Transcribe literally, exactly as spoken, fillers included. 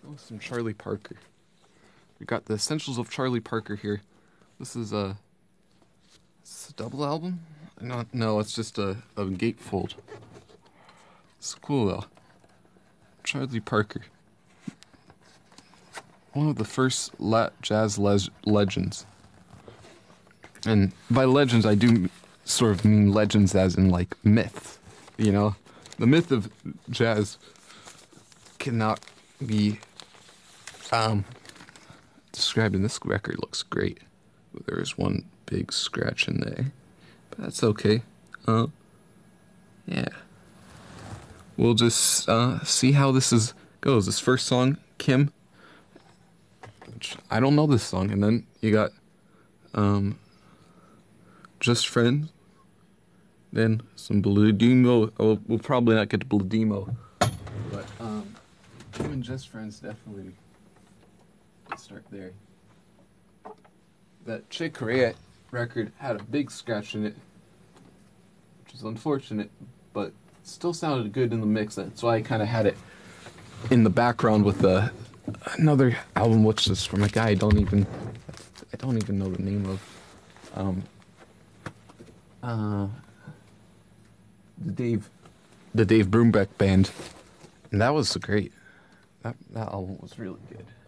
Oh, some Charlie Parker. We got the Essentials of Charlie Parker here. This is a, is this a double album? No, no, it's just a, a gatefold. It's cool though. Charlie Parker. One of the first la- jazz le- legends. And by legends, I do sort of mean legends as in like myths. You know? The myth of jazz cannot be um, described in this record. Looks great. There's one big scratch in there. But that's okay. Uh, yeah. We'll just uh, see how this is goes. This first song, Kim. Which, I don't know this song. And then you got um, Just Friends. Then some Blue Demo. Oh, we'll probably not get to Blue Demo. But um, Kim and Just Friends definitely start there. That Chick Corea record had a big scratch in it, which is unfortunate, but still sounded good in the mix. That's why I kind of had it in the background with the another album, which is from a guy I don't even I don't even know the name of. Um, uh, the Dave, the Dave Brubeck Band, and that was great. That that album was really good.